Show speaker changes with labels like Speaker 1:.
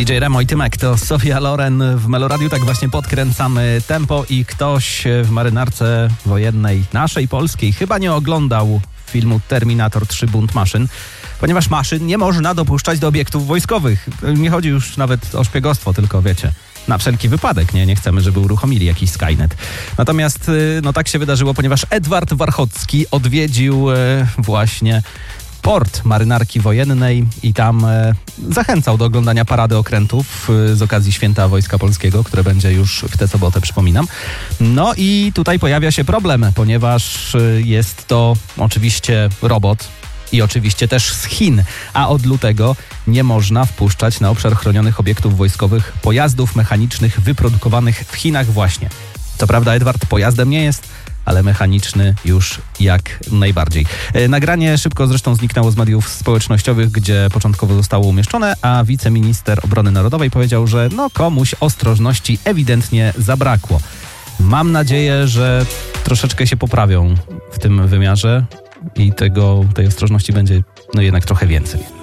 Speaker 1: DJ Remo i Tymek to Sofia Loren w Meloradiu. Tak właśnie podkręcamy tempo i ktoś w marynarce wojennej naszej polskiej chyba nie oglądał filmu Terminator 3 Bunt maszyn, ponieważ maszyn nie można dopuszczać do obiektów wojskowych. Nie chodzi już nawet o szpiegostwo, tylko wiecie, na wszelki wypadek, nie chcemy, żeby uruchomili jakiś Skynet. Natomiast tak się wydarzyło, ponieważ Edward Warchocki odwiedził właśnie port marynarki wojennej i tam zachęcał do oglądania parady okrętów z okazji Święta Wojska Polskiego, które będzie już w tę sobotę, przypominam. No i tutaj pojawia się problem, ponieważ jest to oczywiście robot i oczywiście też z Chin, a od lutego nie można wpuszczać na obszar chronionych obiektów wojskowych pojazdów mechanicznych wyprodukowanych w Chinach właśnie. Co prawda Edward pojazdem nie jest, ale mechaniczny już jak najbardziej. Nagranie szybko zresztą zniknęło z mediów społecznościowych, gdzie początkowo zostało umieszczone, a wiceminister obrony narodowej powiedział, że komuś ostrożności ewidentnie zabrakło. Mam nadzieję, że troszeczkę się poprawią w tym wymiarze i tej ostrożności będzie jednak trochę więcej.